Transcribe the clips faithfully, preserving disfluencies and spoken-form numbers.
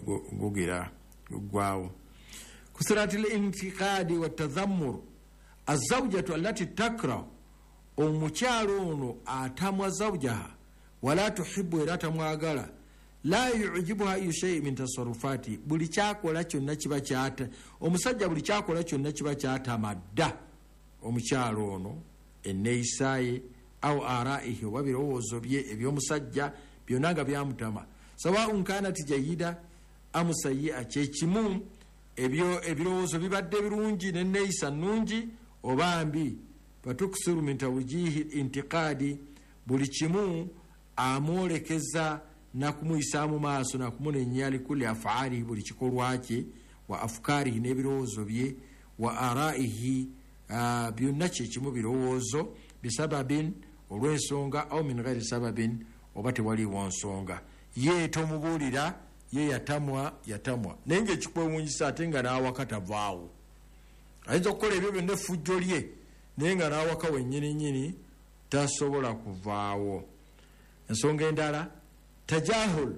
gugira gwawo. Kusurati al-intiqadi wa tadhammur az-zawjatu allati takra omukyalo ono atamwa zawjaha wala tuhibbu era tamwagala la yujibuha ayu shay min tasarrufati buli kyakola kyonna kiba kyata omusajja buli kyakola kyonna kiba kyatamadda omukyalo ono enneyisaye au araihi oba birowoozo bye ebyomusajja byonna nga byamutama sawaun kanat jayida amusayi'a kyekimu ebyo ebirowoozo bibadde birungi nenneeyisa nnungi oba mbi fatuksiru min tawjihi intiqadi buli kimu amwolekeza nakumuyisa mu maaso nakumunenya likuli afaalihi buli kikolwa kye wa afukarihi n'ebirowoozo bye wa araihi uh, byonna kyekimu birowoozo bisababin olw'ensonga au min ghairi sababin oba tewaliwo nsonga ye tomubuulira ye yatamwa yatamwa naye ngaekikwewunyisa ate nga n'awaka tavaawo ayinza okukola ebyo byonna effujjo lye naye nga n'awaka wennyini nyini tasobola kuvaawo. Ensonga endala tajahul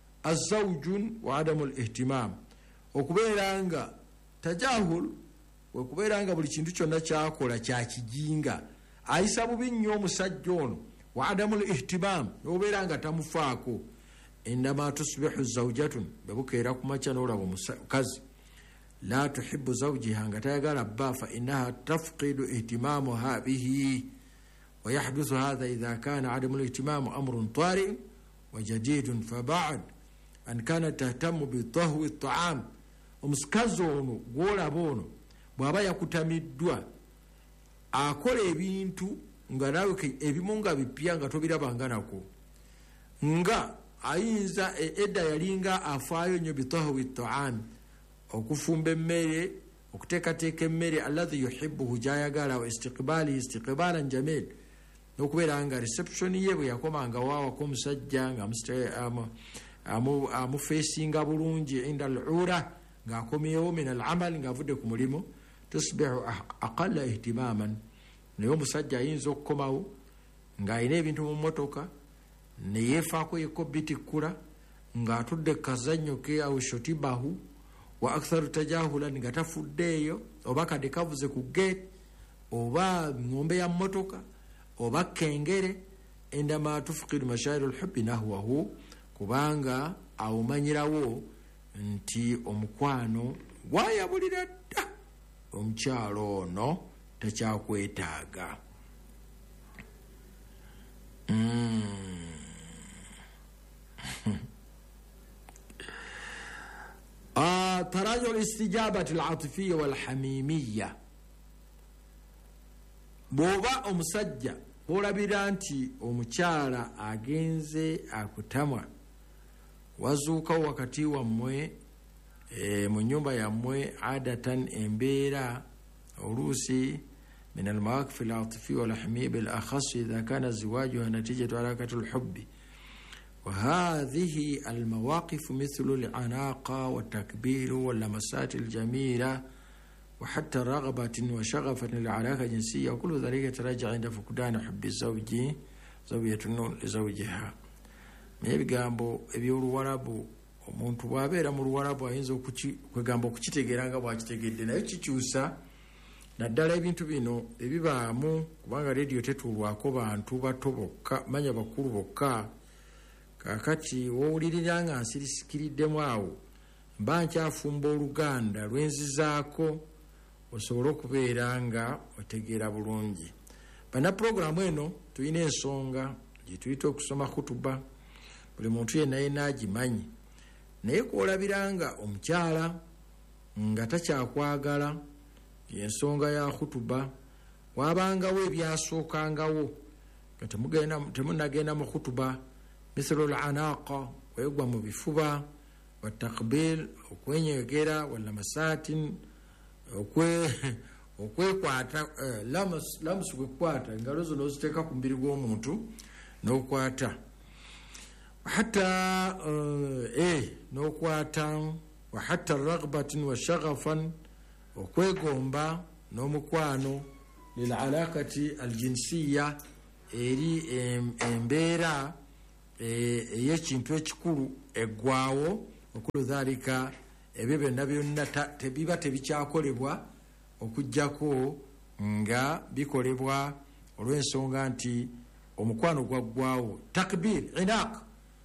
azawjun wa adamu lihtimam okubeera nga tajahul wekubeera nga buli kintu kyonna kyakola kyakijinga ayisa bubi nnyo omusajja ono wa adamu lihtimam nobeera nga tamufaako indama tusbihu zawjatun bebukeera kumakya n'olaba omukazi la tuhibbu zawjiha nga tayagala bba fa innaha tafqidu ihtimamuha bihi ويحدث هذا إذا كان عدم الاهتمام أمر طارئ وجديد فبعد أن كانت تهتم بطهو الطعام omusikazi gwolaba ono bw'aba yakutamiddwa akola ebintu nga nawe ebimu nga bipya nga tobirabanga nako nga ayinza edda yalinga afaayo nnyo bitahwi taam okufumba emmere okuteekateeka emmere alladhi yuhibbuhu gyayagala wa istiqbaalihi istiqbaalan jamil n'okubeera nga reception ye bwe yakomanga waawako omusajja nga amufeesinga bulungi inda al-ura ng'akomyewo min al-amal ng'avudde ku mulimu tusbihu aqalla ihtimaman naye omusajja ayinza okukomawo ng'alina ebintu mu mmotoka ne yeefaako yekko bitikkula ng'atudde kazannyo ke awo shotibahu wa aktharu tajahulan nga tafuddeeyo oba kadde kavuze ku gate oba ngombe ya mmotoka oba kengere endama tufukidu mashairu lhubbi nahwahu kubanga awumanyirawo nti omukwano gwayabulira dda omukyalo ono takyakwetaaga. mm. آه تراجع الاستجابة العاطفية والحميمية bwoba omusajja olabira nti omukyala agenze akutamwa wazuukawo wakati wammwe e, mu nyumba yammwe adatan embeera oluusi min almawaqif alatifi walhamimi bilakhas idha kana ziwajuha natijatu harakati lhubbi وهذه المواقف مثل العناقة والتكبير واللمسات الجميلة وحتى الرغبة وشغفة للعلاقة الجنسية وكل ذلك يتراجع عند فقدان حب الزوج زوجة لزوجها. ebigambo eby'oluwarabu omuntu bw'abeera mu luwarabu ayinza okwegamba okukitegeera nga bwakitegedde naye kikyusa naddala ebintu bino ebibaamu kubanga rediyo tetuulwako bantu bato bokka manya bakulu bokka. Kakati wowulirira nga nsirisikiddemu awo mba nkyafumba oluganda lwenzizaako osobola okubeera nga otegeera bulungi. Bana puroguramu eno tulina ensonga gye tuyita okusoma khutuba buli muntu yenna yenna agimanyi naye kwolabira nga omukyala nga takyakwagala ensonga ya khutuba wabangawo ebyasookangawo nga temunagenda mu khutuba mislu al-anaqa kwegwa mu bifuba wa taqbil okwenyegera wala masatin okwe okwekwata lamus kwekwata ngalo zo noziteeka ku mbiri gw'omuntu n'okwata hatta eh n'okwata wa hatta ragbatin wa shaghafan okwegomba n'omukwano lil'alaqati al-jinsiyya eri embeera ey'ekintu ekikulu eggwawo okulu dhalika ebyo byonna byonna tebiba tebikyakolebwa okujjako nga bikolebwa olw'ensonga nti omukwano gwaggwawo. Takbir inaq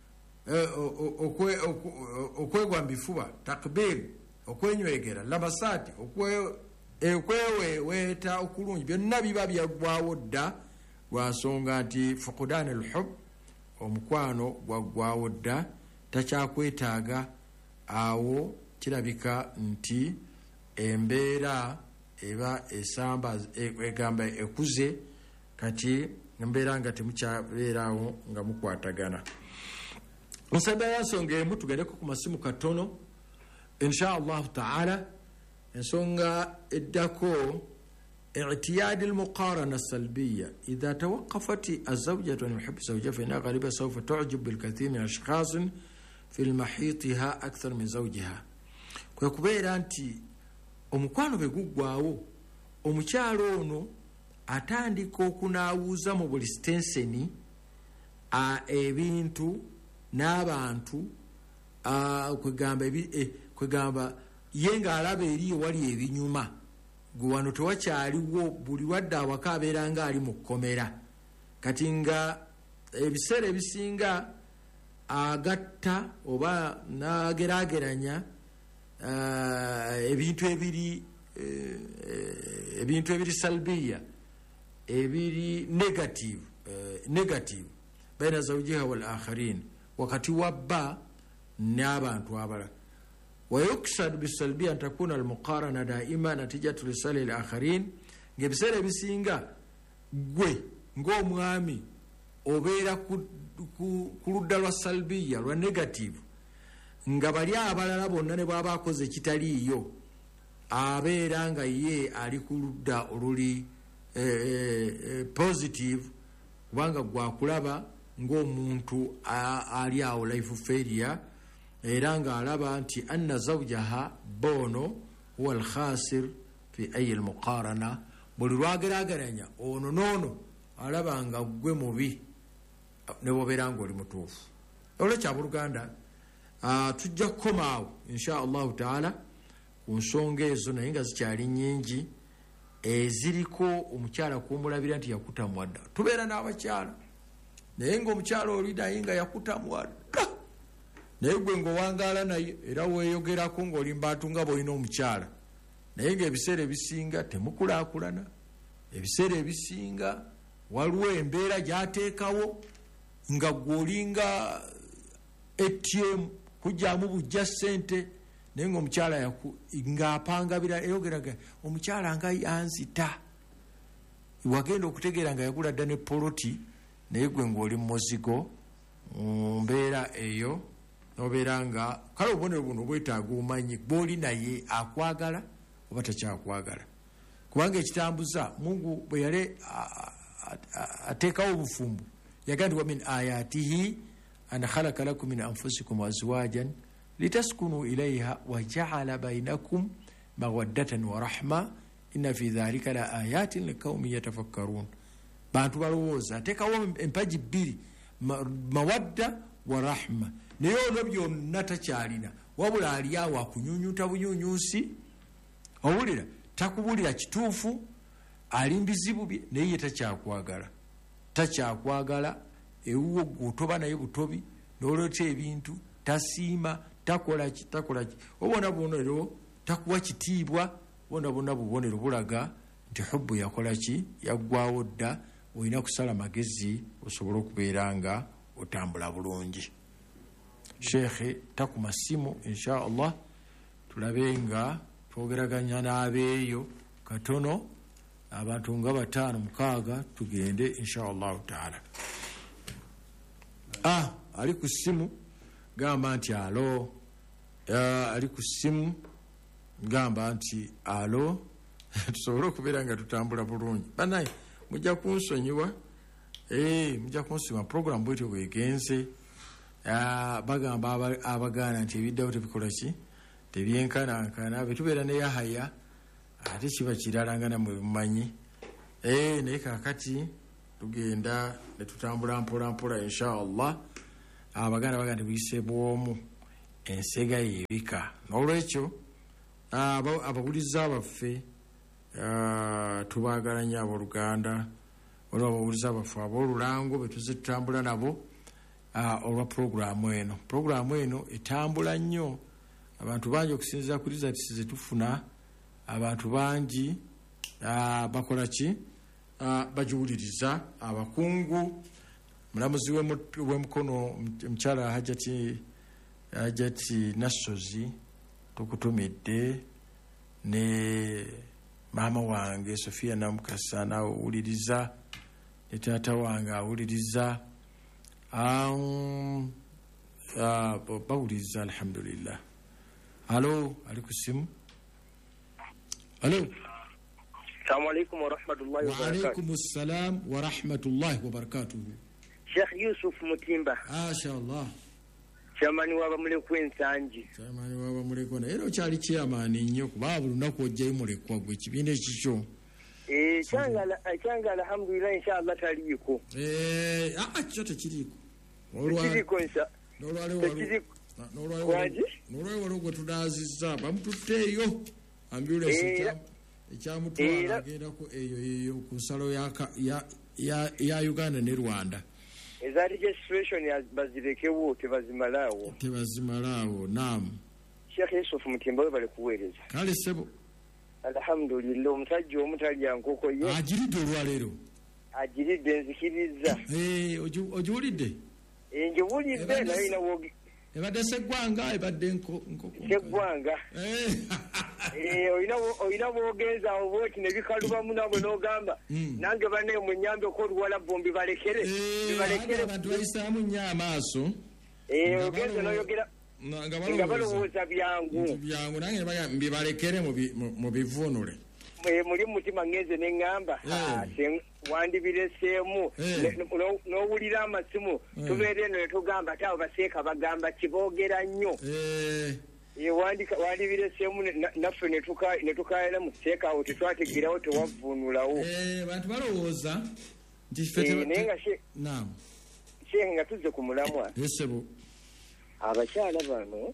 okwegwa mu bifuba, takbir okwenywegera, lamasati okweweweeta okulungi, byonna biba byaggwawo dda lwa nsonga nti fuqdan alhub, omukwano gwaggwawo dda, takyakwetaaga. Awo kirabika nti embeera eba esamba egamba ekuze, kati embeera nga temukyabeerawo nga mukwatagana. nsaba yansonga emu tugendeko ku masimu katono insha allahu taala. ensonga eddako اعتياد المقارنة السلبية إذا توقفت الزوجة عن حب زوجها فإنها غالبا سوف تعجب بالكثير من الأشخاص في المحيطها أكثر من زوجها. kwekubeera nti omukwano bwe guggwaawo, omukyalo ono atandika okunaawuuza mu buli sitenseni ebintu n'abantu, kwegamba kwegamba ye ng'alaba eri ewali ebinyuma, gwe wano tewakyaliwo, buli wadde awaka abeera nga ali mu kkomera. Kati nga ebiseera ebisinga agatta oba n'ageraageranya ebintu ebiri ebintu ebiri salbiya, ebiri negative negative baina zawjiha wal akharin, wakati wabba n'abantu abalala. ويقصد بالسلبية أن تكون المقارنة دائما نتيجة لصالح الآخرين. ngebiseera ebisinga gwe ng'omwami obeera ku ludda lwa salbiya lwa negative, nga bali abalala bonna ne bwaba akoze ekitaliiyo abeera nga ye ali ku ludda oluli positive, kubanga gwakulaba ng'omuntu ali awo life failure, era nga alaba nti anna zawjaha bono huwa alkhasir fi ayi almuqarana. buli lwageraageranya ono noono alaba nga gwe mubi ne bobeera nga oli mutuufu. olwekyabuluganda tujja kukomaawo insha allahu taala ku nsonga ezo, naye nga zikyali nnyingi eziriko omukyala kumulabira nti yakutamwa dda. tubeera n'abakyala naye ngaomukyala oli naye nga yakutamwa dda, naye gwe ng'owangaala naye era weeyogerako ng'oli mbantu nga bwolina omukyala, naye ng'ebiseera ebisinga temukulaakulana. ebiseera ebisinga waliwo embeera gy'ateekawo nga gw'olinga A T M kujjamu bujja ssente, naye ng'omukyala ng'apangabira eyogeraga omukyala nga yanzita, wagenda okutegeera nga yagula dda ne poloti, naye gwe ng'oli mu muzigo mu mbeera eyo. nobeera nga kale obubonero buno bwetaaga omanyi bw'oli naye akwagala oba takyakwagala, kubanga ekitambuza Mungu bwe yali ateekawo obufumbu yagaa nti wa min ayatihi an khalaqa lakum min anfusikum azwajan litaskunu ilaiha wa jaala bainakum mawaddatan wa rahma inna fi dhalika la ayatin liqaumin yatafakkarun. bantu balowooza ateekawo empaji bbiri, mawadda wa rahma, naye olwo byonna takyalina, wabula ali awo akunyunyuta bunyunyusi. owulira takubulira kituufu, ali mbizibu bye, naye ye takyakwagala takyakwagala ewuwo gwotoba naye butobi, n'olweta ebintu tasiima, takolaki takolaki obona bubonero, takuwa kitiibwa. bona bonna bubonero bulaga nti hubbu yakolaki, yaggwawo dda. olina kusala magezi osobole okubeera nga otambula bulungi. sheekhe takuma simu insha allah tulabe nga twogeraganya n'abeeyo katono, abantu nga bataano mukaaga, tugende insha allahu taala. ah ali ku simu gamba nti alo, ali ku simu gamba nti alo tusobole okubeera nga tutambula bulungi. banaye mujja kunsonyiwa, mujja kunsima program bwetyo bwegenze. bagamba abagaana nti ebiddawo tebikola ki, tebyenkanankana, betubeera ne Yahaya ate kiba kirala nga namwe mumanyi. naye kakati tugenda netutambula mpola mpola insha allah. abaganda baganda buyise bwomu, ensega yebika. N'olwekyo abawuliza baffe tubaagala nnyo abooluganda olwo abawuliza baffe aboolulango betuze tutambula nabo olwa puroguramu eno. Puroguramu eno etambula nnyo, abantu bangi okusinziira ku results ze tufuna, abantu bangi bakola ki bagiwuliriza. Abakungu, mulamuzi w'emukono omukyala Hajati Hajati Nasozi tukutumidde, ne maama wange Sofia Namukasa nawe owuliriza, ne taata wange awuliriza, bawuliriza alhamdulillah. Halo, ali ku simu. Halo. Assalamu alaikum wa rahmatullahi wa barakatuh. Wa alaikum assalam wa rahmatullahi wa barakatuh. Sheikh Yusuf Mutimba. Masha Allah. Chamani waba mulekwa ensangi. Chamani waba mulekwa. Era kyali kyamani nnyo kuba buli lunaku ojjayo mulekwa gwe kibiina ekikyo. Eh kyangala kyangala alhamdulillah inshallah taliko. Eh ah kyo tekiriko. Olwa. Tekiriko insha. Nolwale wali. Nolwale wali. Nolwale wali gwe tudazizza bamututteeyo. Ambulance ekyamu. Ekyamutwala agenda ku eyo eyo ku nsalo ya ya ya Uganda ne Rwanda. Eza registration ya bazirekewo tebazimalawo. Tebazimalawo, naam. Sheikh Yusuf Mutimba we bali kuweereza. Kale sebo. Alhamdulillah omusajja omutali yankoko ye. Ajiridde olwaleero. Ajiridde nzikiriza. Eh ojiwulidde? Eh njiwulidde naye ina wogi. Ebadde seggwanga ebadde nkoko. Seggwanga. Eh. Eh oyina oyina bogenza oboti ne bikalubamu nabo n'ogamba nange bane mu nyambe ko luwala bombi balekere bibalekere abantu bayisaamu nnyo amaaso. Eh ogenza n'oyogera nga balowooza byangu byangu nange mbibalekere mu bivunule. Muri mutima ngeze n'engamba wandibireseemu n'owulira amasimu tubeere eno ne tugamba ate abo baseeka bagamba kiboogera nnyo. Wandibireseemu naffe ne tukaayana mu kuteeka awo tetwategerawo tewavvuunulawo. Bantu balowooza nti naye nga sheekhe nga tuzze ku mulamwa abakyala bano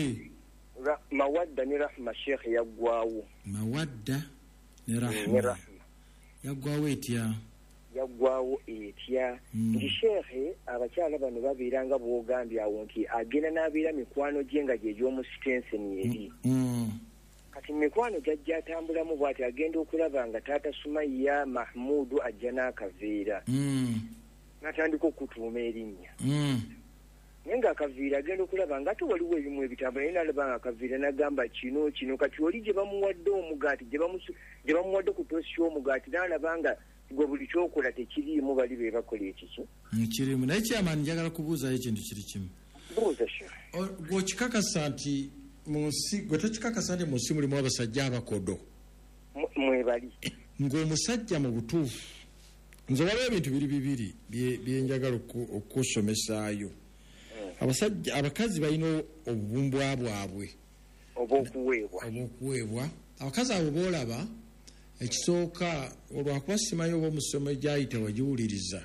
Mawadda ne Rahma sheekhe yaggwawo. Mawadda ne Rahma yaggwawo etya? Yaggwawo etya nti sheekhe abakyala bano babeeranga bwogambye awo nti agenda n'abeera mikwano gye nga gye gy'omusitenseni eri. Kati mikwano gyajja atambulamu bw'ati agenda okulaba nga taata Sumaiya Mahmudu ajja n'akaveera n'atandika okutuuma erinnya. Naye ng'akaviira agenda okulaba nga ate waliwo ebimu ebitambula naye n'alaba nga akaviira n'agamba kino kino kati oli gye bamuwadde omugaati gye bamuwadde ku toosi y'omugaati n'alaba nga gwe buli kyokola tekiriimu bali be bakola ekiki kirimu. Naye kyamaani njagala kubuuzayo ekintu kiri kimu. Buuza sha. Gw'okikakasa nti mu nsi gwe tokikakasa nti mu nsi mulimu abasajja abakodo. Mwebali. Ng'omusajja mu butuufu nze waliwo ebintu biri bibiri byenjagala okusomesaayo. Abasajja abakazi balina obubumbwa bwabwe obw'okuweebwa obw'okuweebwa. Abakazi abo boolaba ekisooka olwakuba simanyi oba omusomo gyayita wagiwuliriza.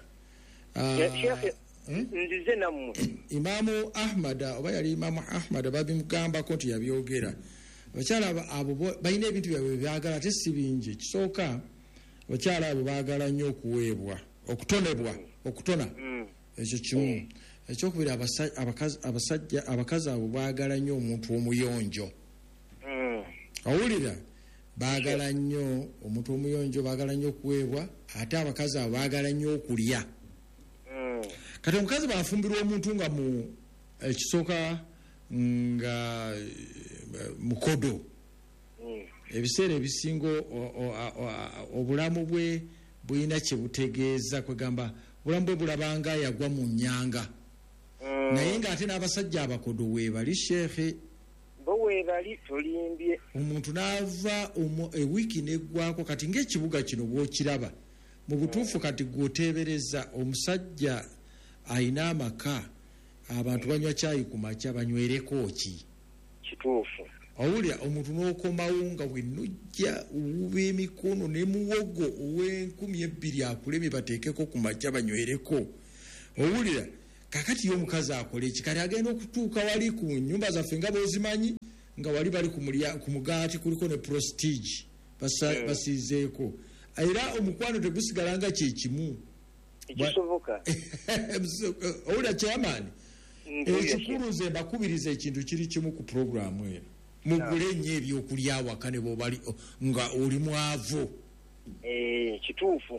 Nzize nammwe Imaamu Ahmad oba yali Imaamu Ahmad babimugambako nti yabyogera. Abakyala abo balina ebintu byabwe byagala ate si bingi. Ekisooka abakyala abo baagala nnyo okuweebwa okutonebwa okutona ekyo kimu. Ekyokubiri abasajja abakazi abo baagala nnyo omuntu omuyonjo. Owulira baagala nnyo omuntu omuyonjo baagala nnyo okuweebwa ate abakazi abo baagala nnyo okulya. Kati omukazi baafumbirwa omuntu nga mu ekisooka nga mukodo ebiseera ebisinga obulamu bwe bulina kye butegeeza kwegamba obulamu bwe bulabanga yagwa mu nnyanga. Naye ng'ate n'abasajja abakodo weebali sheekhe bo weebali tolimbye omuntu n'ava ewiiki n'eggwako. Kati ng'ekibuga kino bw'okiraba mu butuufu kati gw'oteebereza omusajja ayina amaka abantu banywa caayi ku makya banywereko ki kituufu. Owulira omuntu n'okomawo nga bwennojja owuba emikono ne muwogo ow'enkumi ebbiri akuleme bateekeko ku makya banywereko. Owulira kakati yo mukazi akole ekikali agenda okutuuka wali ku nyumba zaffe nga bozimanyi nga wali bali ku mugaati kuliko ne prostige basiizeeko era omukwano tegusigala nga kyekimu ekisoboka owulira chairman ekikulu nze mbakubiriza ekintu kiri kimu ku programu eno mugule nnyo ebyokulya awaka ne bwobali nga oli mwavu kituufu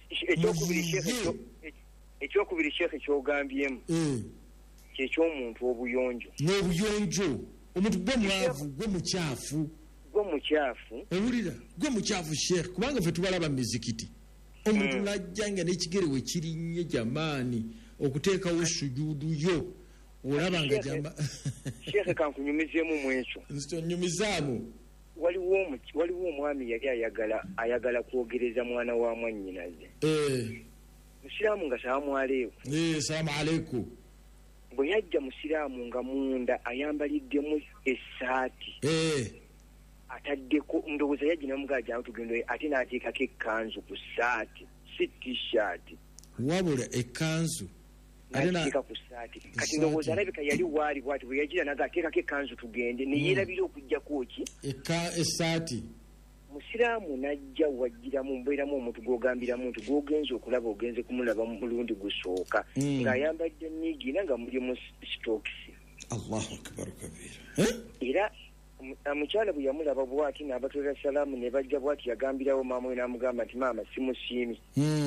ekyokubiri sheekhe kyogambyemu kyekyomuntu obuyonjo n'obuyonjo omuntu gwe mwavu gwe mukyafu gwe mukyafu owulira gwe mukyafu sheekhe kubanga ffe tubalaba mu mizikiti omuntu najja nga n'ekigere we kirinnye jamaani okuteekawo sujuudu yo olaba nga jama sheekhe kankunyumizeemu mu ekyo nzitonyumizaamu waliwo omwami yali ayagala ayagala kwogereza mwana wa mwannyinaze musiraamu nga salaamu aleikum salaamu aleikum bwe yajja musiraamu nga munda ayambaliddemu essaati ataddeko ndowooza yajja namugaa jangu tugendo ate n'ateekako ekkanzu ku ssaati si t-shirt wabula ekkanzu n'ateeka ku ssaati kati ndowooza alabika yali waali bwati bwe yagira naga ateekako ekkanzu tugende ne yeerabira okujjako ki essaati musiraamu najja wajjiramu mbeeramu omuntu gwogambiramu nti gwogenze okulaba ogenze kumulaba mulundi gusooka ng'ayambadde niigiina nga mulimu sitokisi allahu akbaru kabira era mukyala bwe yamulaba bwati n'abatolera salaamu ne bajja bwati yagambirawo maama we n'amugamba nti maama simusiimi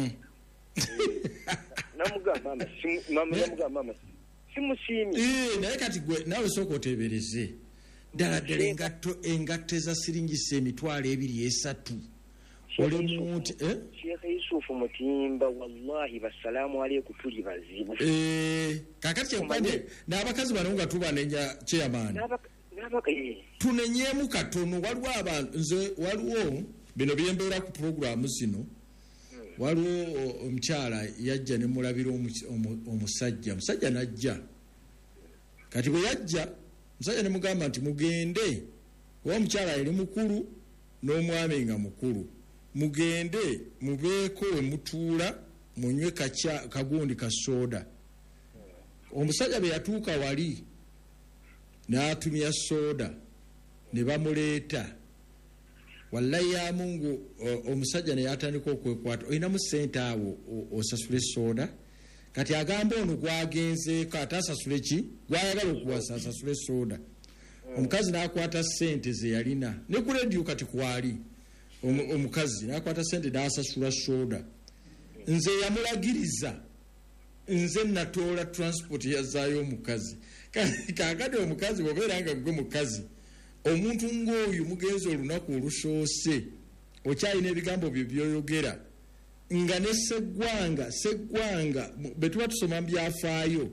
namugamba maama simusiimi naye kati gwe naawe sooka oteebereze ddala ddala engatto engatto eza siringisa emitwalo ebiri esatu oli muntu sheekhe yusufu mutimba wallahi basalaamu aleikum tuli bazibu kakati kyenkupande n'abakazi bano nga tubanenya chairman tunenyeemu katono waliwo abantu nze waliwo bino byembeera ku puroguramu zino waliwo omukyala yajja nemulabira omusajja omusajja najja kati bwe yajja omusajja nemugamba nti mugende oba omukyala yali mukulu n'omwami nga mukulu mugende mubeeko we mutuula munywe kagundi ka soda omusajja bwe yatuuka wali n'atumya soda ne bamuleeta wallahi ya mungu omusajja ne yatandika okwekwata olinamu ssente awo osasule soda kati agamba ono gwagenzeeko ate asasule ki gwayagala okuwasa asasule soda omukazi n'akwata ssente ze yalina ne ku rediyo kati kwali omukazi n'akwata ssente n'asasula soda nze yamulagiriza nze natoola transport yazaayo omukazi kakati omukazi bwobeera nga gwe mukazi omuntu ng'oyo mugenzi olunaku olusoose okyalina ebigambo byo byoyogera nga ne seggwanga seggwanga bwe tuba tusoma byafaayo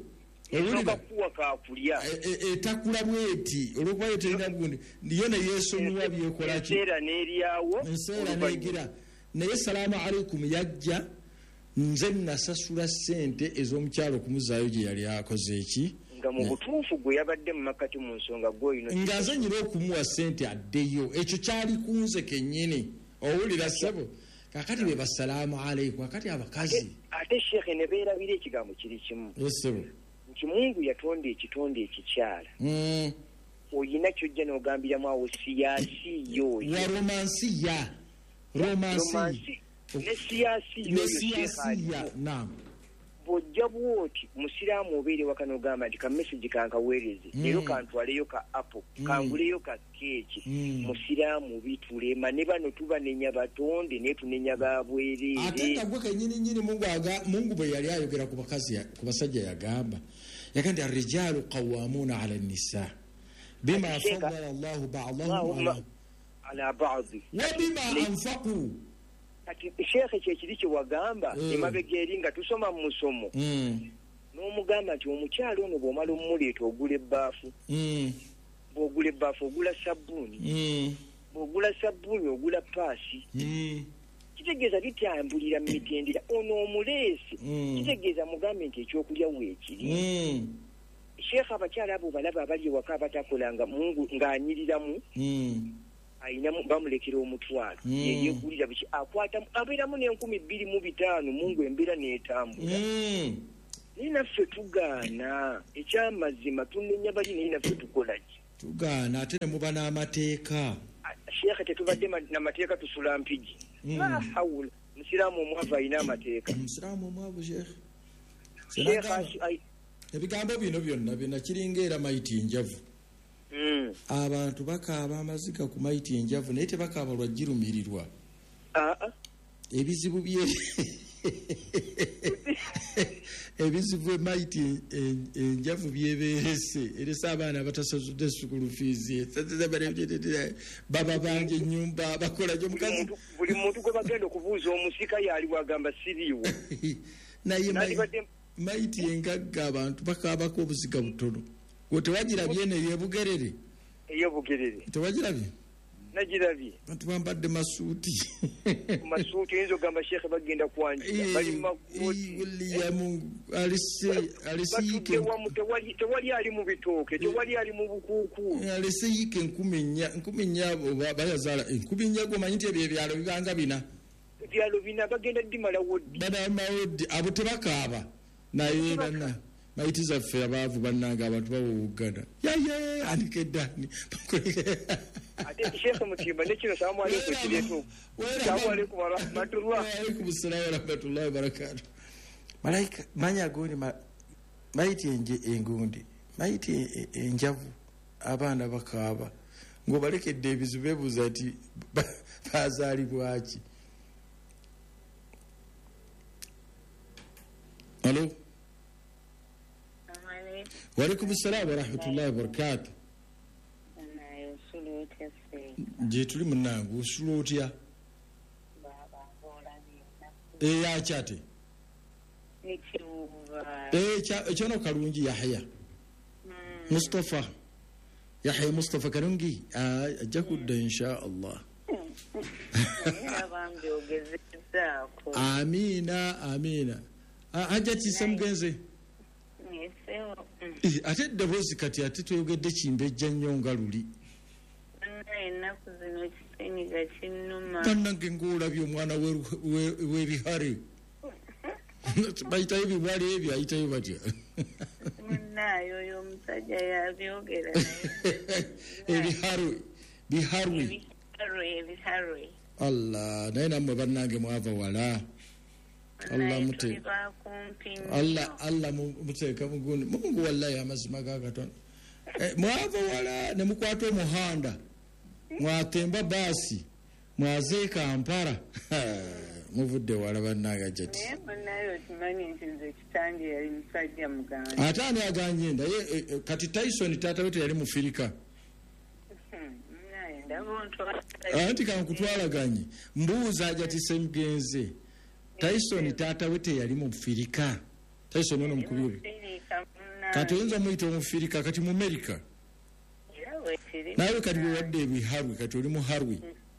etakula bweti olwokuba yeterina bugundi yo ne yeesonyiwa byekolaki enseera neegira naye salaamu aleikum yajja nze nasasula ssente ez'omukyalo okumuzaayo gye yali akoze eki nga mu butuufu gwe yabadde mu makkati mu nsonga gwoyino ng'azanyira okumuwa ssente addeyo ekyo kyali kunze kennyini owulira ssebo kakati be basalaamu aleikum kakati abakazi ate sheekhe ne beerabira ekigambo kiri kimu ssebo nti mungu yatonda ekitonde ekikyala oyina kyojja n'ogambiramu awo siyaasi yoyo wa romansiya romansi ne siyaasi yoyo naam bw'ojja bwoti musiraamu obeere waka n'ogamba nti kamesagi kankaweereze leero kantwaleyo ka apple kanguleyo ka keeki musiraamu bitulema ne bano tubanenya batonde naye tunenya babwereere ate nga gwe kennyininyini mungu bwe yali ayogera ku bakazi ku basajja yagamba yaga nti arrijalu qawamuuna ala nnisa bima faddala allahu badahum ala badi wa bima anfaqu kati sheekhe kyekiri kye wagamba emabega eri nga tusoma mu musomo n'omugamba nti omukyalo ono bw'omala omumuleeta ogula ebbaafu bw'ogula ebbaafu ogula sabbuuni bw'ogula sabbuuni ogula paasi kitegeeza litambulira mu mitendera ono omuleese kitegeeza mugambe nti ekyokulya weekiri sheekhe abakyala abo balaba abali ewaka abatakolanga mungu ng'anyiriramu ayina bamulekera omutwalo yeyekulira biki akwata abeeramu n'enkumi bbiri mu bitaano mungu embeera n'etambula naye naffe tugaana ekyamazima tunenya bali naye naffe tukolaki tugaana ate ne muba n'amateeka sheekhe tetubadde n'amateeka tusula mpigi la hawula musiraamu omwavu alina amateeka musiraamu omwavu sheekhe ebigambo bino byonna byonna kiringa era mayiti enjavu abantu bakaaba amaziga ku mayiti enjavu naye tebakaaba lwajjirumirirwa ebizibu bye ebizibu emayiti enjavu byebeerese erese abaana batasasudde sukulu fiizi baba bange ennyumba bakola gyo mukazi buli muntu gwe bagenda okubuuza omusika yali wagamba siriiwo naye mayiti engagga abantu bakaabako obuziga butono gwe tewagirabye neyo ebugerere eyobugerere tewagirabye nagirabye bantu bambadde masuuti masuuti oyinza ogamba sheekhe bagenda kwanjira bali mumakotiyamungu aleseyike tewali ali mu bitooke tewali ali mu bukuuku aleseyike enkumi nnya nkumi nnya bayazaala enkumi nnya gomanyi nti ebyo ebyalo bibanga bina ebyalo bina bagenda ddimalawo ddi badamalawo ddi abo tebakaaba naye bana mayiti zaffe abaavu bannanga abantu bawowuggana yaye andika eddaani ate sheekhe mutimba nekino salamu aleikum kireetu salamu aleikum warahmatullah waalaikum salamu warahmatullahi wabarakatu malayika manya goni mayiti engundi mayiti enjavu abaana bakaaba ng'obalekedde ebizibu beebuuza nti bazaalibwaki alo waalaikum salamu warahmatullahi wabarakatu gye tuli munange osula otya eyakyate ekyono kalungi yahya mustafa yahya mustafa kalungi ajja kudda insha allah amiina amiina ajja kisa mugenze ate eddoboozi kati ate tweyogedde kimbejja nnyo nga luli ennaku zino kisenyiga kinnuma bannange ng'olabye omwana w'ebihare bayitayo ebibwali ebyo ayitayo batya munnaayo oyo omusajja yabyogera ebiharwe biharwe ebiharwe allah naye nammwe bannange mwava wala allah mute allah allah muteeka mugundi mungu wallahi amazima gagatono mwava wala ne mukwata omuhanda mwatemba baasi mwaze Kampala muvudde wala bannanga jati ate ani aganye nda kati Tyson taata we teyali mufirika anti kankutwalaganye mbuuza ajati semugenze Tyson taata we teyali mufirika Tyson ono mukubibi kati oyinza muyita omufirika kati mu America nawe kati wewadde ebiharwe kati oli muharwe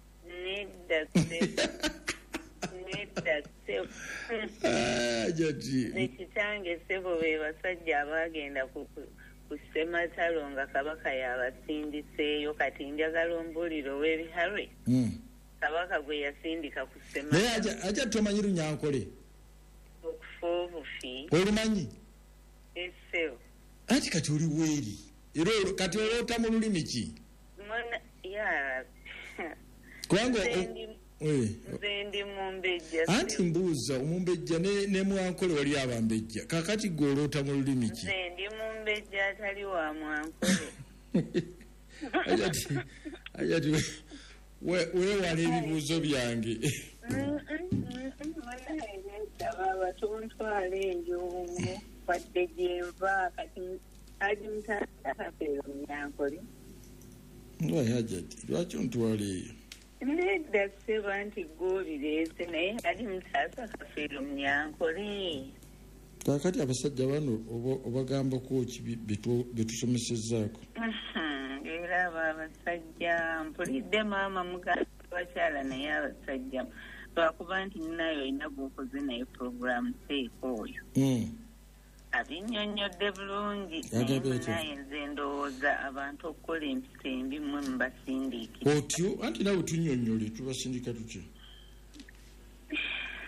nekitange sebo be basajja abagenda ku Ssematalo nga kabaka yabasindiseeyo kati njagala ombuliro w'ebiharwe kabaka gwe yasindika ku Ssematalo naye ajja tomanyi Runyankole okufa obufi olumanyi eseo anti kati oli weeri era kati olota mu lulimi ki mwana ya kubanga nze ndi mumbejja anti mbuuza omumbejja ne Mwankole wali abambejja kakati gwe olota mu lulimi ki nze ndi mumbejja atali wa Mwankole ajati ajati weewala ebibuuzo byange abatontwala enjongo wadde gyenva kati adi mutaasa kafeero Munyankole ajati lwaki ontwala eyo nedda sseba nti gwobireese naye adi mutaasa kafeero Munyankole kakati abasajja bano obagambako ki betusomesezzaako ebiraba abasajja mpulidde maama muganda bakyala naye abasajja lwakuba nti nnayo olina gwokoze naye puroguramu seeko oyo abinnyonnyodde bulungi naye nze ndowooza abantu okukola empisa embi mmwe mubasindiikira otyo anti nawe tunnyonnyole tubasindika tutya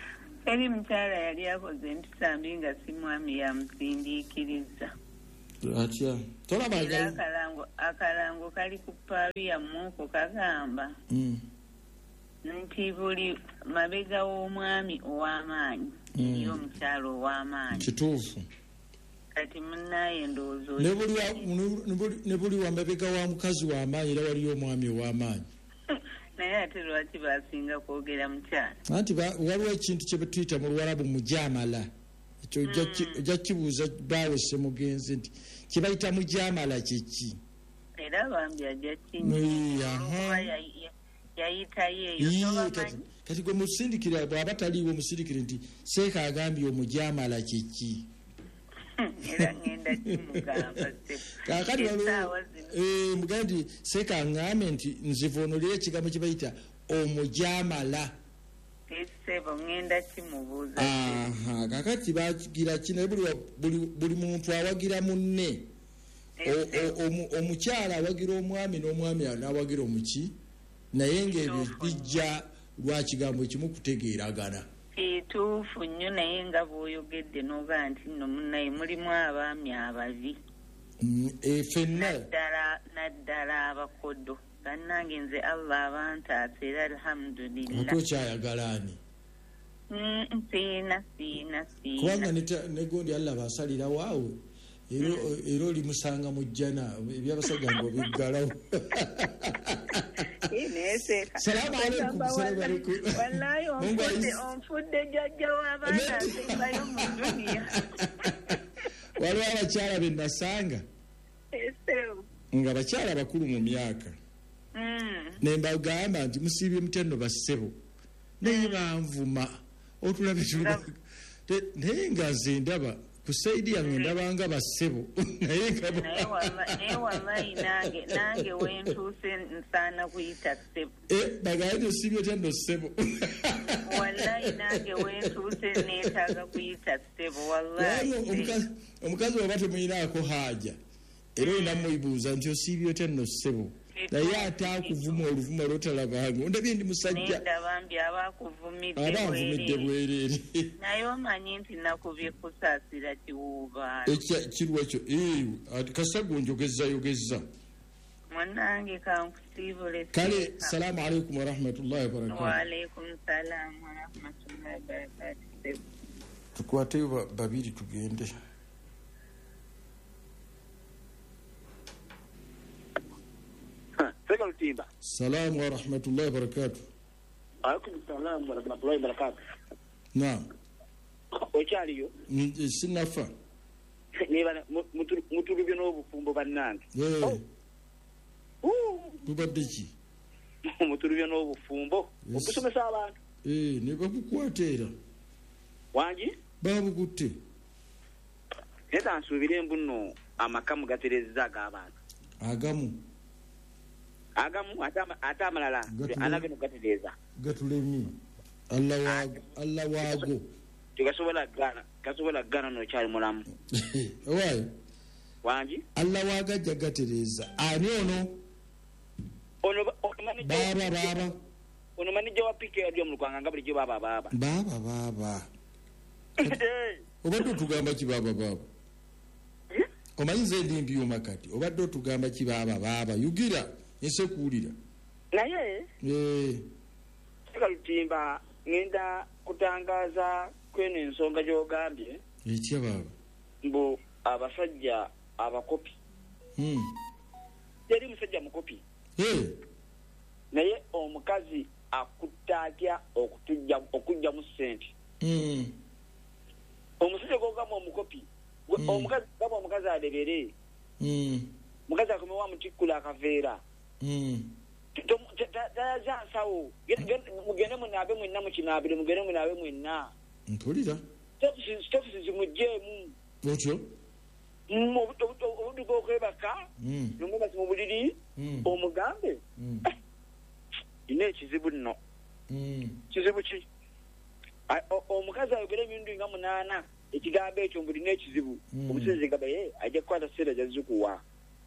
eri mukyala yali akoze empisambi nga si mwami yamusindiikiriza atya tolaba akalango akalango kali ku paalu yammuko kagamba mm. nti buli mabega w'omwami ow'amaanyi eriyo mm. omukyala ow'amaanyi kituufu kati munnaye ndowooza ne buli wa mabega wa mukazi w'amaanyi era waliyo omwami ow'amaanyi naye ate lwaki basinga kwogera mukyala anti waliwo ekintu kye tuyita mu Luwarabu mujamala ekyo ojja kibuuza baawese mugenzi nti kibayita mujamala kyeki era bambi ajja kinyuba yayitayo eyo kati gwe musindikira bw'aba taliiwo musindikire nti seeka agambye omujamala kyeki era ngenda kimugamba kakati mugambe nti seeka aŋŋambe nti nzivuunulire ekigambo kye bayita omujamala esebo ngenda kimubuuza aha kakati bagira kino buli buli muntu awagira munne omukyala awagira omwami n'omwami n'awagira omuki naye ng'ebyo bijja lwa kigambo ekimu kutegeeragana kituufu nnyo naye nga bw'oyogedde n'ogaa nti nno munnaye mulimu abaami ababi fenna naddala abakodo kannange nze allah abantaasa era alhamdulillah ate okyayagala ani siina siina siina kubanga negondi allah basalira waawe era olimusanga mu jjana ebyabasajja ngo biggalawo salaamu alaikum wallahi onfudde jjajja w'abaana asembayo mu duniya waliwo abakyala be nasanga nga bakyala bakulu mu myaka ne mbagamba nti musiibye mutya nno bassebo naye banvuma otulabe naye nga nze ndaba ku saidi yange ndabanga bassebo naye wallahi nange wentuuse nsaana kuyita ssebo bagaye nti osiibye otya nno ssebo wallahi nange wentuuse neetaaga kuyita ssebo wallahi omukazi waba temuyinaako haaja era olina mwebuuza nti osiibye otya nno ssebo naye ate akuvuma oluvuma lwotalabanga ondabye ndi musajja aba anvumidde bwereere naye omanyi nti nakubye kusaasira kiwuubaalo kirwa ekyo kasita gonjogezayogeza munange kankusiibule kale salaamu alaikum warahmatullahi wabarakatu waalaikum salaamu warahmatullahi wabarakatu tukwateyo babiri tugende salamu wa rahmatullahi wa barakatuh. Alaikum salam wa rahmatullahi wa barakatuh. Naam. Okyaliyo? Sinafa. Neba mutulubye n'obufumbo bannange. Eh. Oh. Bubadde ki? Mutulubye n'obufumbo. Okusomesa abantu. Eh, ne bakukwatera. Wangi? Babukutte. Eta nsubire mbuno amakamu gaterezza ag'abantu. Agamu. Agamu ate amalala anageno gatereza gatulemi allah wago allah wago tigasobola gana gasobola gana no kyali mulamu wayi wangi allah wagajja gatereza ani ono ono mani baba baba ono mani jawa pike yali omulukanga ngabuli je baba baba baba baba obadde otugamba ki baba baba omanyi nze ndi mbyuma kati obadde otugamba ki baba baba yugira ese kuwulira naye eh kikalutimba ngenda kutangaza kwene ensonga gy'ogambye ekya baba mbu abasajja abakopi hmm. yali musajja mukopi eh naye omukazi akutta atya okutujja okujja mu ssente hmm. omusajja gw'ogamba omukopi hmm. omukazi gamba omukazi adebere hmm. mukazi akomewa mutikkula akaveera Mm. Tayaza nsawo mugende munabe mwenna mukinabire mugende munabe mwenna mpulira stofisi zimujjeemu otyo obudu bwokwebaka nomwebasi mu buliri omugambe ina ekizibu nno kizibu ki omukazi ayogera emindu nga munaana ekigambo ekyo mbulina ekizibu omusezi gamba ye ajja kukwata seera jazikuwa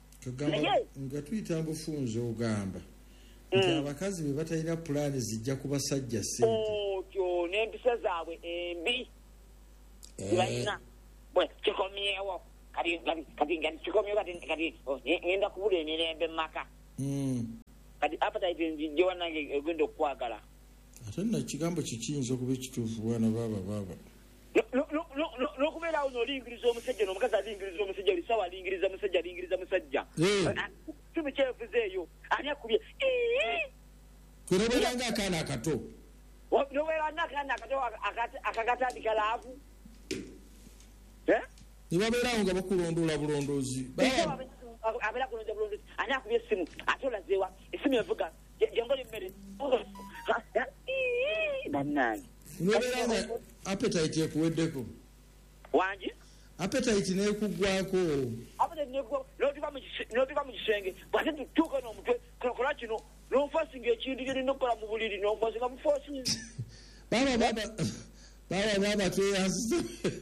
nga tuyita bufunzo ogamba nti abakazi be batalina pulaani zijja ku basajja ssente otyo n'empisa zaabwe embi zibalina bwe kikomyewo kati kati kati kikomyewo kati kati ngenda kubula emirembe mu maka kati appetite njijewa nange egenda okukwagala ate na kigambo kikiyinza okuba ekituufu bwana baaba baaba n'okubeerawo n'olingiriza omusajja n'omukazi alingiriza omusajja oli sawa alingiriza musajja alingiriza musajja kimu kyefuze eyo ani akubye kunobeera nga akaana akato nobeera nga akaana akato akagatandika laavu ne babeerawo nga bakulondoola bulondoozi abeera kulonda bulondoozi ani akubye essimu ate olazeewa essimu evuga jangola emmere bannange nobeera nga appetite ekuweddeko wangi appetite neekuggwako n'otuka mu kisenge bwate tutuuka n'omutwe kola kino n'onfasinga ekintu kyolina okukola mu buliri n'onfasinga bufosinzi baba baba baba baba tweyanzisa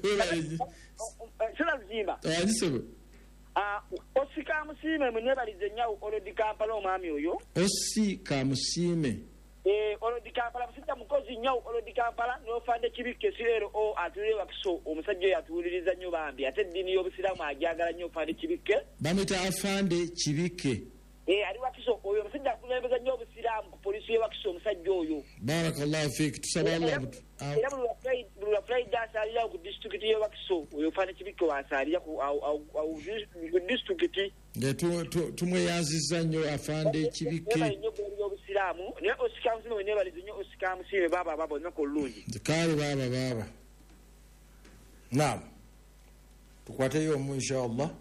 sina luzimba ayisebe osi kamusiime mwenebalize nnyo olodi kampala omwami oyo osi kamusiime olodi kampala musajja mukozi nnyo olodi kampala n'ofande kibikke siro o atulire wakiso omusajja oyo atuwuliriza nnyo bambi ate eddiini y'obusiraamu ajagala nnyo ofande kibikke bamita afande kibikke ali wakiso oyo omusajja akulembeza nnyo obusiraamu ku polisi y'ewakiso omusajja oyo barakallahu fik tusaba allah era buli lwa friday asalirawo ku disitulikiti y'ewakiso oyo ofande kibikke wasalira ku disitulikiti nga tumweyanziza nnyo afande kibikke y'obusiraamu naye osikamusiime wenebalize nnyo osikamusiime baaba baaba olunaku olulungi kale baaba baaba naam tukwateyo omu inshallah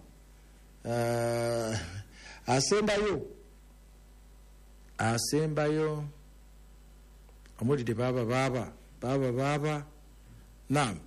asembayo asembayo amulide baba baba baba baba naam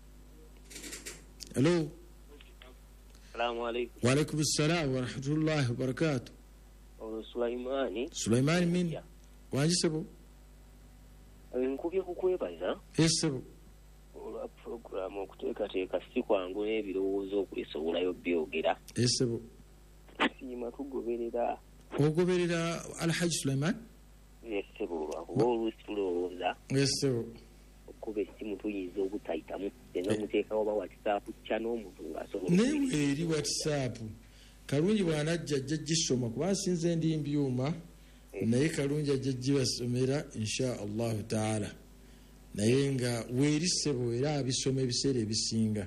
hello assalamu alaykum wa alaykum assalam wa rahmatullahi wa barakatuh ono Sulaimani Sulaimani min wanjisebo nkubye kukwebaza esebo olwa program okuteekateeka si kwangu n'ebirowoozo okulisowolayo byogera esebo siima tugoberera ogoberera alhaji Sulaiman esebo lwakuba oluusi tulowooza esebo okuba essimu tuyinza obutayitamu n'omuteekawo ba whatsapp kya n'omuntu ng'asobola newe eri whatsapp kalungi bwanajja ajja gisoma kuba nsinze ndi mbyuma naye kalungi ajja gibasomera insha allahu taala naye nga weerisebo era abisoma ebiseera ebisinga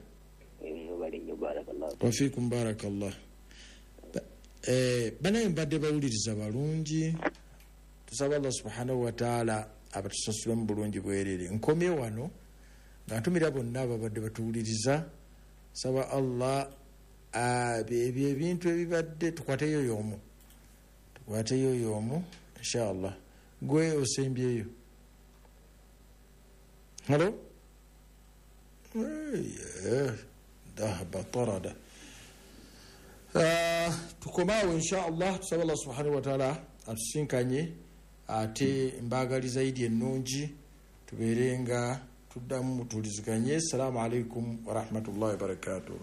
wafikum barakallah banaye mbadde bawuliriza balungi tusaba allah subhanahu wa taala abatusasule mu bulungi bwerere nkomye wano nga ntumira bonna ababadde batuwuliriza saba allah ebyo ebintu ebibadde tukwateyo y'omu tukwateyo y'omu inshallah gwe osembyeyo halo dahaba tarada tukomaawo inshallah tusaba allah subhanahu wa taala atusinkanye ate mbagaliza idi ennungi tubeere nga tuddamu mutuliziganye. Assalamu alaikum wa rahmatullahi wa barakatuh.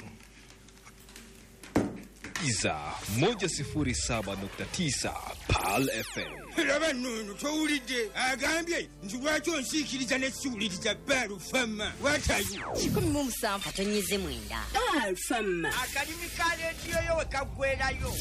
Iza moja sifuri saba nukta tisa Pal F M. Laba nunu towulidde agambye nti lwaki onsiikiriza n'essiwuliriza Pal F M. What are you? kikumi mu musanvu atonnyeze mwenda. Pal F M. Akalimi ka leediyo yo we kaggwerayo.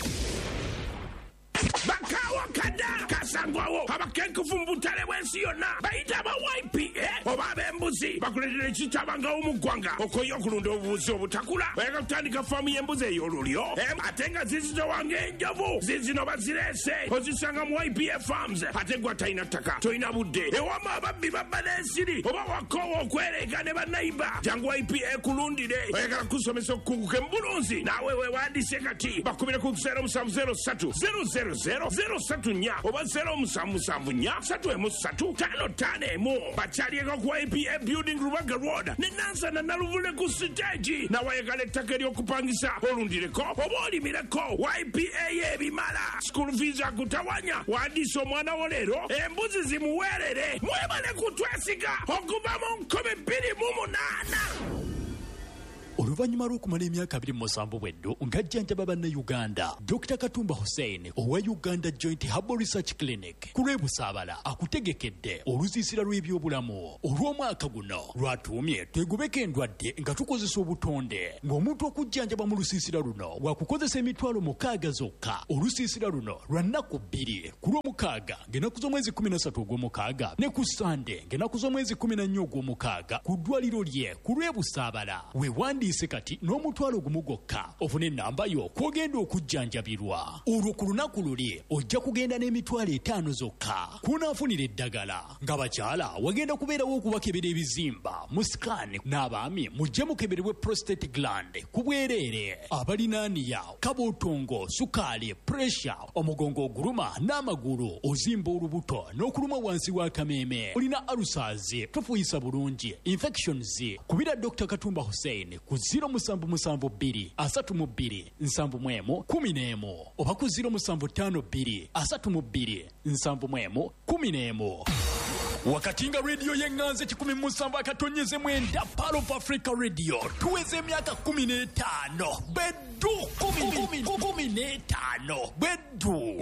Bakawa kada kasangwawo abakenkufu mbutale bwensi yonna bayita aba Y P A oba ab'embuzi bakuletera ekitabanga omugwanga okoyo okulunda obubuzi obutakula bayaka kutandika faamu y'embuzi ey'olulyo ate nga zizitowanga enjovu zizino bazirese ozisanga mu Y P A farms ate gwa talina ttaka tolina budde ewama ababbi babba n'ensiri oba wakoowa okwereega ne bannayiba jangu Y P A kulundire oyagala kusomesa okukunguka embulunzi naawe weewandiise kati bakubire ku zero musanvu zero ssatu zero zero zero zero satu nya oba zero musanvu musanvu nya satu emu satu tano tano emu bakyalieko ku Y P A building Rubaga Road ne Nansana na Luvule ku stage nawayagala ettaka ery'okupangisa olundireko oba olimireko Y P A y'ebimala school fees akutawanya wandiisa omwana wo leero embuzi zimuweerere mwebale kutwesiga okuva mu nkumi bbiri mu munaana. oluvannyuma lw'okumala emyaka abiri mu musanvu bweddu ng'ajjanjaba bannayuganda Dr Katumba Hussein owa Uganda Joint Herbal Research Clinic ku lw'ebusaabala akutegekedde oluziisira lw'ebyobulamu olw'omwaka guno lwatuumye twegobeko endwadde nga tukozesa obutonde ng'omuntu okujjanjaba mu lusiisira luno wakukozesa emitwalo mukaaga zokka. olusiisira luno lwa nnaku bbiri ku lw'omukaaga ng'ennaku z'omwezi kumi na ssatu ogw'omukaaga ne ku sande ng'ennaku z'omwezi kumi na nnya ogw'omukaaga ku ddwaliro lye ku lw'ebusaabala. weewandiise kati n'omutwalo gumu gwokka ofune ennamba yo kw'ogenda okujjanjabirwa. olwo ku lunaku luli ojja kugenda n'emitwalo etaano zokka kunaafunira eddagala. ng'abakyala wagenda kubeerawo okubakebera ebizimba mu sikaani n'abaami mujje mukeberebwe prostate gland ku bwereere. abalinaaniya kabootongo sukaali puresha omugongo oguluma n'amagulu ozimba olubuto n'okuluma wansi w'akameeme olina alusaazi tofuyisa bulungi infections kubira Dr Katumba Hussein ku ziro musanvu musanvu bbiri asatu mu bbiri nsanvu mu emu kumi n'emu oba ku ziro musanvu ttaano bbiri asatu mu bbiri nsanvu mu emu kumi n'emu. wakati nga rediyo y'enganze kikumi mu musanvu akatonyeze mwenda Pearl of Africa Radio tuweze emyaka kumi n'etaano beddu kumi n'etaano beddu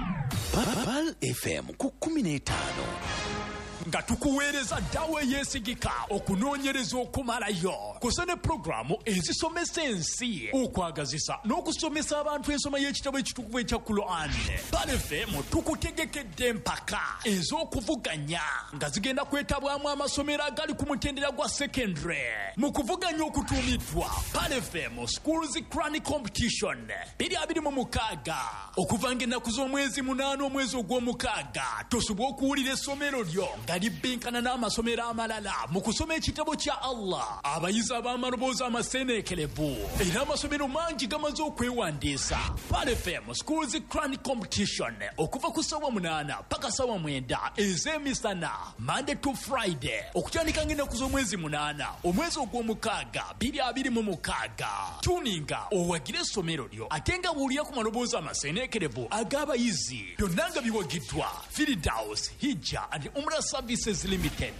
Pearl F M ku kumi n'etaano nga tukuweereza ddawo eyeesigika okunoonyereza okumalayo kusa ne pulogulaamu ezisomesa ensi okwagazisa n'okusomesa abantu ensoma y'ekitabo ekitukuvu ekya Quran. Pearl F M tukutegekedde empaka ez'okuvuganya nga zigenda kwetabwamu amasomero agali ku mutendera gwa secondary mu kuvuganya okutuumiddwa Pearl F M Schools Quran Competition bbiri abiri mu mukaaga okuva ng'ennaku z'omwezi munaana omwezi ogw'omukaaga tosobwa okuwulira essomero lyo nga libbinkana n'amasomero amalala mu kusoma ekitabo kya Allah. abayizi ab'amaloboozi amaseeneekerevu era amasomero mangi gamaze okwewandiisa. Pearl F M Schools Quran Competition okuva ku ssaawa munaana paka ssaawa mwenda ez'emisana Monday to Friday okutandika ng'ennaku z'omwezi munaana omwezi ogw'omukaaga bbiri abiri mu mukaaga. tuninga owagire essomero lyo ate nga buulira ku maloboozi amaseeneekerevu ag'abayizi byonna nga biwagiddwa Firdaus Hijja and Umrah Services Limited.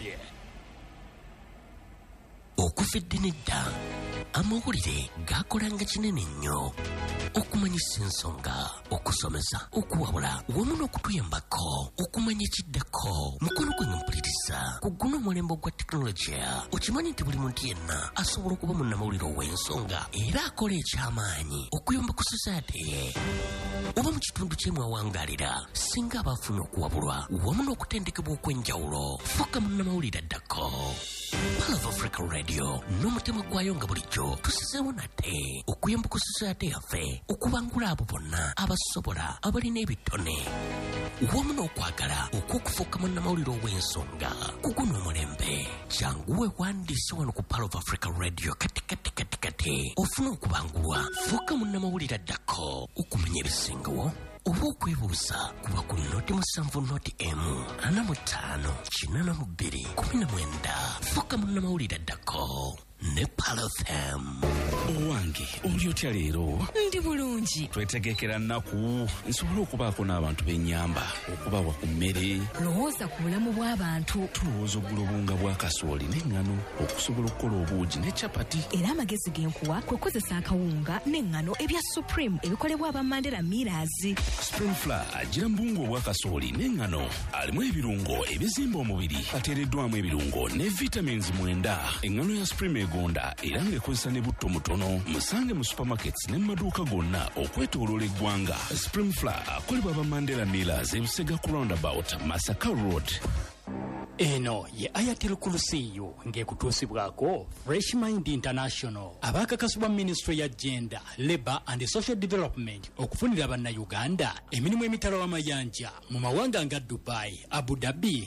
okufedde nedda amawulire gakolanga kinene nnyo okumanyisa ensonga okusomesa okuwabula wamu n'okutuyambako okumanya ekiddako mukono gwe mpuliriza ku guno omulembe gwa tekinologiya. okimanyi nti buli muntu yenna asobola okuba munnamawulire ow'ensonga era akola eky'amaanyi okuyamba ku society ye oba mu kitundu kyemwawangaalira singa abaafuna okuwabulwa wamu n'okutendekebwa okw'enjawulo fuka munnamawulire addako. Pearl of Africa Radio n'omutima gwayo nga bulijjo tusizeewo nate okuyamba ku society yaffe okubangula abo bonna abasobola abalina ebitone wamu n'okwagala okw'okufuuka munnamawulire ow'ensonga ku guno omulembe. jangu weewandiise wano ku Pearl of Africa Radio kati kati kati kati ofuna okubangulwa fuuka munnamawulire addako okumanya ebisingawo oba okwebuuza kuba ku noti musanvu noti emu ana mu ttaano kinaana mu bbiri kumi na mwenda fuuka munnamawulire addako ne Pearl F M. owange oli otya leero? ndi bulungi. twetegekera nnaku nsobole okubaako n'abantu b'ennyamba okubawa ku mmere. lowooza ku bulamu bw'abantu. tulowooza oggula obunga bwa kasooli n'eŋŋano okusobola okukola obuugi ne capati. era amagezi genkuwa kwe kozesa akawunga n'eŋŋano ebya Supreme ebikolebwa aba Mandela Millers. Spring Flour agira mu buwunga obwa kasooli n'eŋŋano alimu ebirungo ebizimba omubiri ateereddwamu ebirungo ne vitamins mwenda. eŋŋano ya Supreme gonda era ng'ekozesa ne butto mutono. musange mu supermarkets ne mu maduuka gonna okwetooloola eggwanga. Spring Flour akolebwa aba Mandela Millers e Busega ku roundabout Masaka Road. eno ye Ayatel Kulusiyo ng'ekutuusibwako Fresh Mind International abakakasibwa Ministry ya Gender, Labour and Social Development okufunira bannayuganda emirimu emitala w'amayanja mu mawanga nga Dubai, Abu Dhabi